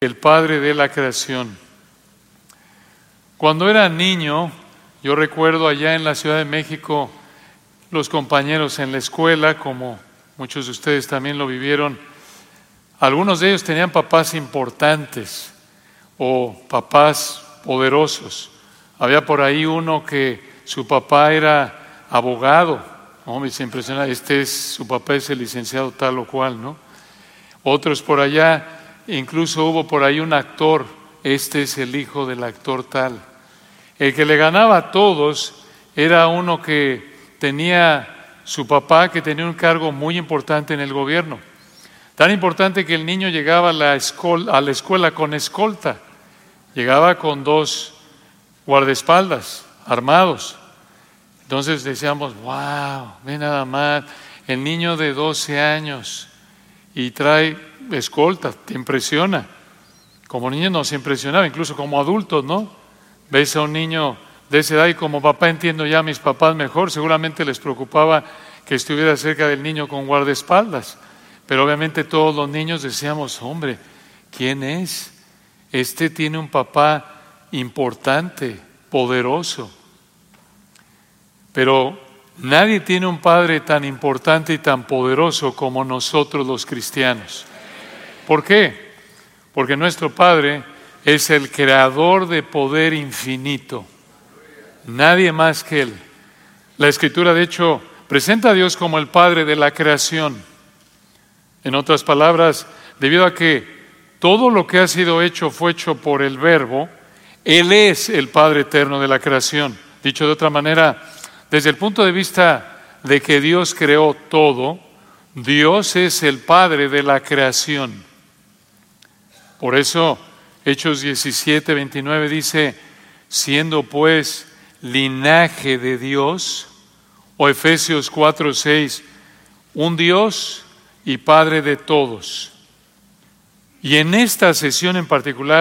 el Padre de la creación. Cuando era niño, yo recuerdo allá en la Ciudad de México, los compañeros en la escuela, como muchos de ustedes también lo vivieron, algunos de ellos tenían papás importantes o papás poderosos. Había por ahí uno que su papá era abogado, ¿no? Me impresiona, su papá es el licenciado tal o cual, ¿no? Otros por allá, incluso hubo por ahí un actor, este es el hijo del actor tal. El que le ganaba a todos era uno que tenía su papá, que tenía un cargo muy importante en el gobierno. Tan importante que el niño llegaba a la escuela con escolta. Llegaba con 2 guardaespaldas armados. Entonces decíamos, wow, ve nada más, el niño de 12 años y trae escolta, te impresiona. Como niños nos impresionaba, incluso como adultos, ¿no? Ves a un niño de esa edad y como papá entiendo ya a mis papás mejor, seguramente les preocupaba que estuviera cerca del niño con guardaespaldas. Pero obviamente todos los niños decíamos, hombre, ¿quién es? Este tiene un papá importante, poderoso. Pero nadie tiene un padre tan importante y tan poderoso como nosotros los cristianos. ¿Por qué? Porque nuestro Padre es el creador de poder infinito. Nadie más que Él. La Escritura, de hecho, presenta a Dios como el Padre de la creación. En otras palabras, debido a que todo lo que ha sido hecho fue hecho por el Verbo, Él es el Padre eterno de la creación. Dicho de otra manera, desde el punto de vista de que Dios creó todo, Dios es el Padre de la creación. Por eso, Hechos 17, 29 dice, siendo pues linaje de Dios, o Efesios 4, 6, un Dios y Padre de todos. Y en esta sesión en particular,